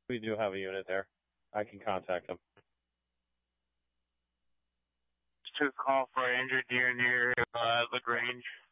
We do have a unit there. I can contact them. To call for injured deer near LaGrange.